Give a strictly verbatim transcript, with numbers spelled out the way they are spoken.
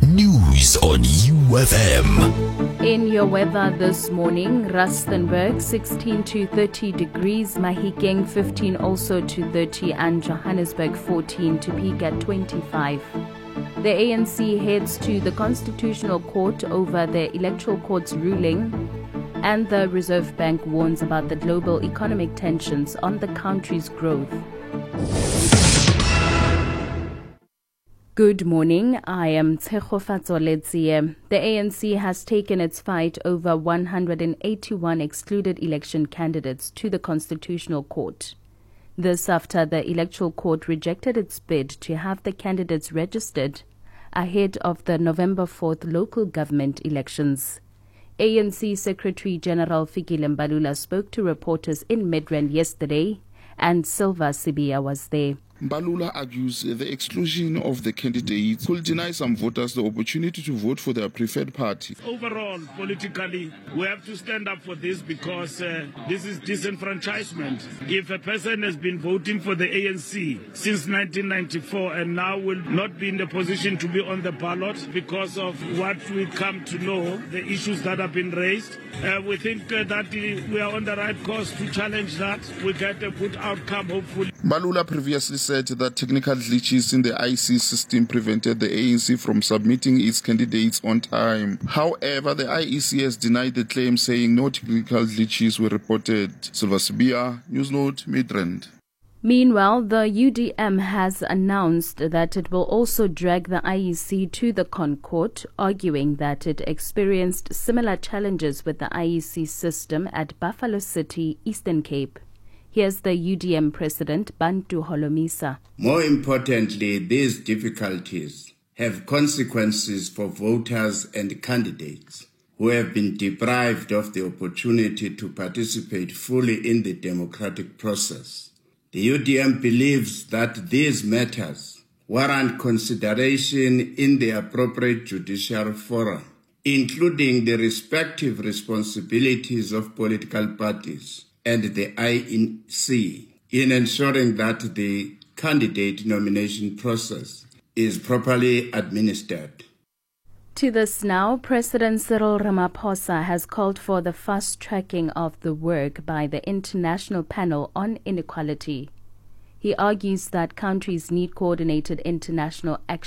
News on U F M. In your weather this morning, Rustenburg sixteen to thirty degrees, Mahikeng fifteen also to thirty, and Johannesburg fourteen to peak at twenty-five. The A N C heads to the Constitutional Court over the Electoral Court's ruling, and the Reserve Bank warns about the global economic tensions on the country's growth. Good morning, I am Tshegofatso Letsie. The A N C has taken its fight over one hundred eighty-one excluded election candidates to the Constitutional Court. This after the Electoral Court rejected its bid to have the candidates registered ahead of the November fourth local government elections. A N C Secretary General Fikile Mbalula spoke to reporters in Midrand yesterday, and Silva Sibia was there. Mbalula argues the exclusion of the candidates could deny some voters the opportunity to vote for their preferred party. Overall, politically, we have to stand up for this because uh, this is disenfranchisement. If a person has been voting for the A N C since nineteen ninety-four and now will not be in the position to be on the ballot because of what we come to know, the issues that have been raised, uh, we think uh, that uh, we are on the right course to challenge that. We get a good outcome, hopefully. Mbalula previously said that technical glitches in the I C system prevented the A N C from submitting its candidates on time. However, the I E C has denied the claim, saying no technical glitches were reported. Silva Sibia, Newsnote, Midrand. Meanwhile, the U D M has announced that it will also drag the I E C to the ConCourt, arguing that it experienced similar challenges with the I E C system at Buffalo City, Eastern Cape. Here's the U D M President, Bantu Holomisa. More importantly, these difficulties have consequences for voters and candidates who have been deprived of the opportunity to participate fully in the democratic process. The U D M believes that these matters warrant consideration in the appropriate judicial forum, including the respective responsibilities of political parties and the I E C in ensuring that the candidate nomination process is properly administered. To this now, President Cyril Ramaphosa has called for the fast-tracking of the work by the International Panel on Inequality. He argues that countries need coordinated international action